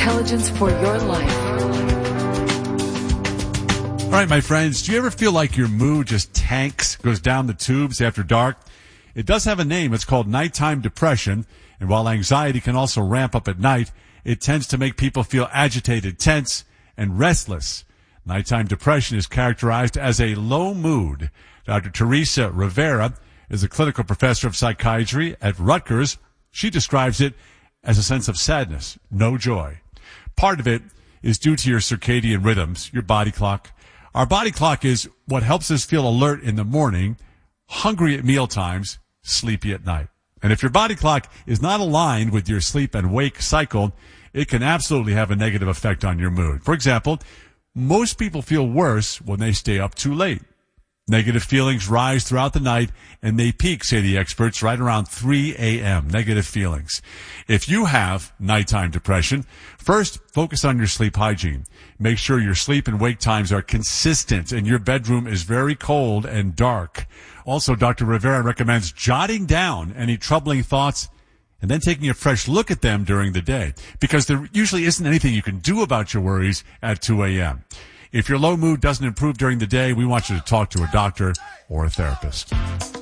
intelligence for your life. All right, my friends, do you ever feel like your mood just tanks, goes down the tubes after dark? It does have a name. It's called nighttime depression. And while anxiety can also ramp up at night, it tends to make people feel agitated, tense, and restless. Nighttime depression is characterized as a low mood. Dr. Teresa Rivera is a clinical professor of psychiatry at Rutgers. She describes it as a sense of sadness, no joy. Part of it is due to your circadian rhythms, your body clock. Our body clock is what helps us feel alert in the morning, hungry at meal times, sleepy at night. And if your body clock is not aligned with your sleep and wake cycle, it can absolutely have a negative effect on your mood. For example, most people feel worse when they stay up too late. Negative feelings rise throughout the night, and they peak, say the experts, right around 3 a.m., negative feelings. If you have nighttime depression, first, focus on your sleep hygiene. Make sure your sleep and wake times are consistent and your bedroom is very cold and dark. Also, Dr. Rivera recommends jotting down any troubling thoughts and then taking a fresh look at them during the day, because there usually isn't anything you can do about your worries at 2 a.m. If your low mood doesn't improve during the day, we want you to talk to a doctor or a therapist.